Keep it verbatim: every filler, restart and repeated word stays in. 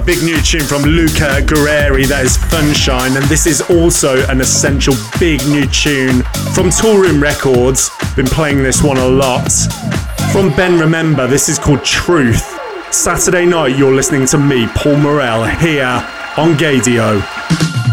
big new tune from Luca Guerrieri, that is Funshine, and this is also an essential big new tune from Toolroom Records. Been playing this one a lot. From Ben Remember, this is called Truth. Saturday night, you're listening to me, Paul Morel, here on Gaydio.